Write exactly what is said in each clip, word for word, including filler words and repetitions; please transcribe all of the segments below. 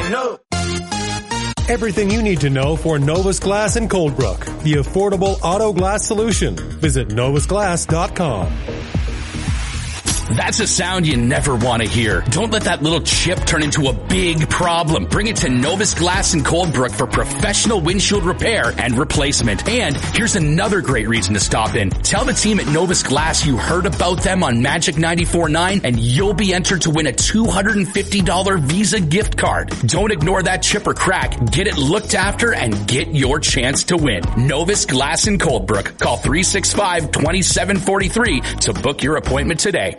No. Everything you need to know for Novus Glass in Coldbrook, the affordable auto glass solution. Visit novus glass dot com. That's a sound you never want to hear. Don't let that little chip turn into a big problem. Bring it to Novus Glass in Coldbrook for professional windshield repair and replacement. And here's another great reason to stop in. Tell the team at Novus Glass you heard about them on Magic ninety-four point nine and you'll be entered to win a two hundred fifty dollars Visa gift card. Don't ignore that chip or crack. Get it looked after and get your chance to win. Novus Glass in Coldbrook. Call three six five, two seven four three to book your appointment today.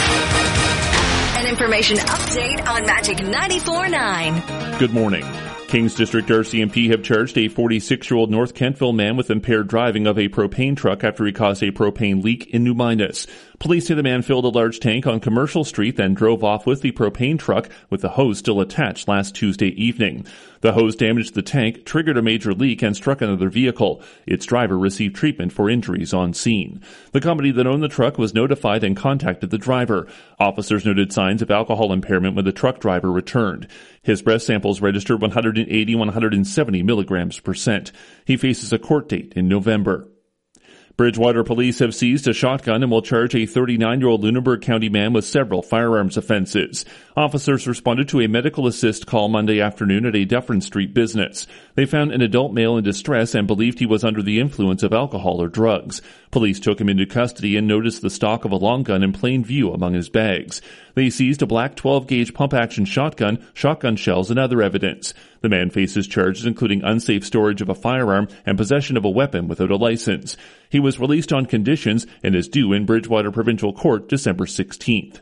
An information update on Magic ninety-four point nine. Good morning. Kings District R C M P have charged a forty-six-year-old North Kentville man with impaired driving of a propane truck after he caused a propane leak in New Minas. Police say the man filled a large tank on Commercial Street, then drove off with the propane truck with the hose still attached last Tuesday evening. The hose damaged the tank, triggered a major leak, and struck another vehicle. Its driver received treatment for injuries on scene. The company that owned the truck was notified and contacted the driver. Officers noted signs of alcohol impairment when the truck driver returned. His breath samples registered one hundred eighty, one hundred seventy milligrams per cent. He faces a court date in November. Bridgewater police have seized a shotgun and will charge a thirty-nine-year-old Lunenburg County man with several firearms offenses. Officers responded to a medical assist call Monday afternoon at a Dufferin Street business. They found an adult male in distress and believed he was under the influence of alcohol or drugs. Police took him into custody and noticed the stock of a long gun in plain view among his bags. They seized a black twelve-gauge pump-action shotgun, shotgun shells, and other evidence. The man faces charges including unsafe storage of a firearm and possession of a weapon without a license. He was released on conditions and is due in Bridgewater Provincial Court December sixteenth.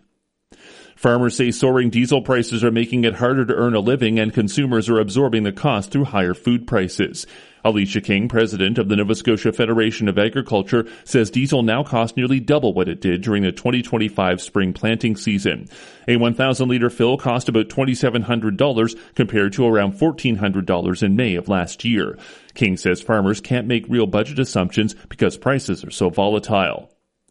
Farmers say soaring diesel prices are making it harder to earn a living, and consumers are absorbing the cost through higher food prices. Alicia King, president of the Nova Scotia Federation of Agriculture, says diesel now costs nearly double what it did during the twenty twenty-five spring planting season. A one thousand litre fill cost about two thousand seven hundred dollars compared to around one thousand four hundred dollars in May of last year. King says farmers can't make real budget assumptions because prices are so volatile.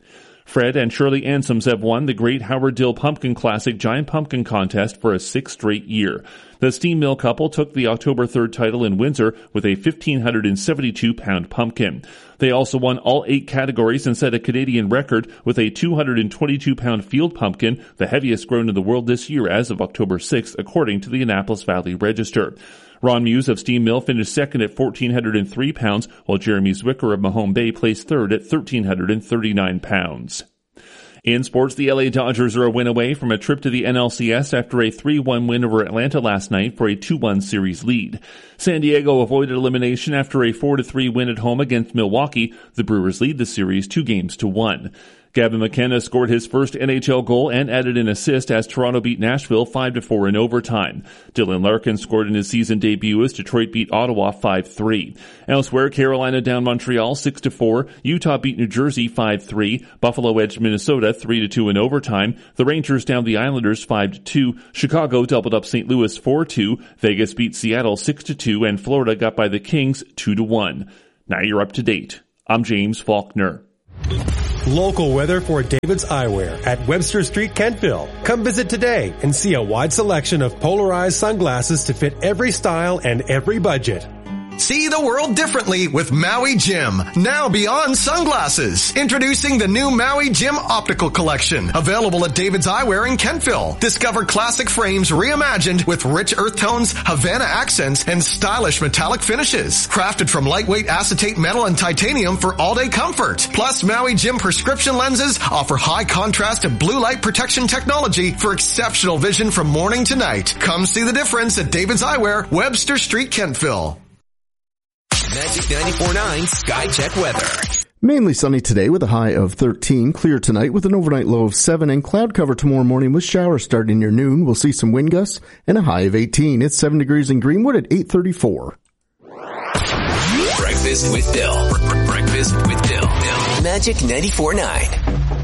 Fred and Shirley Ansems have won the Great Howard Dill Pumpkin Classic Giant Pumpkin Contest for a sixth straight year. The Steam Mill couple took the October third title in Windsor with a one thousand five hundred seventy-two pound pumpkin. They also won all eight categories and set a Canadian record with a two hundred twenty-two pound field pumpkin, the heaviest grown in the world this year as of October sixth, according to the Annapolis Valley Register. Ron Muse of Steam Mill finished second at one thousand four hundred three pounds, while Jeremy Zwicker of Mahone Bay placed third at one thousand three hundred thirty-nine pounds. In sports, the L A Dodgers are a win away from a trip to the N L C S after a three one win over Atlanta last night for a two one series lead. San Diego avoided elimination after a four to three win at home against Milwaukee. The Brewers lead the series two games to one. Gavin McKenna scored his first N H L goal and added an assist as Toronto beat Nashville five to four in overtime. Dylan Larkin scored in his season debut as Detroit beat Ottawa five three. Elsewhere, Carolina down Montreal six to four. Utah beat New Jersey five three. Buffalo edged Minnesota three to two in overtime. The Rangers down the Islanders five to two. Chicago doubled up Saint Louis four two. Vegas beat Seattle six to two, and Florida got by the Kings two to one. Now you're up to date. I'm James Faulkner. Local weather for David's Eyewear at Webster Street, Kentville. Come visit today and see a wide selection of polarized sunglasses to fit every style and every budget. See the world differently with Maui Jim. Now beyond sunglasses. Introducing the new Maui Jim Optical Collection. Available at David's Eyewear in Kentville. Discover classic frames reimagined with rich earth tones, Havana accents, and stylish metallic finishes. Crafted from lightweight acetate metal and titanium for all-day comfort. Plus, Maui Jim prescription lenses offer high contrast and blue light protection technology for exceptional vision from morning to night. Come see the difference at David's Eyewear, Webster Street, Kentville. Magic ninety-four point nine Sky Check weather. Mainly sunny today with a high of thirteen. Clear tonight with an overnight low of seven, and cloud cover tomorrow morning with showers starting near noon. We'll see some wind gusts and a high of eighteen. It's seven degrees in Greenwood at eight thirty-four. Breakfast with Bill. Breakfast with Bill. Magic ninety-four point nine.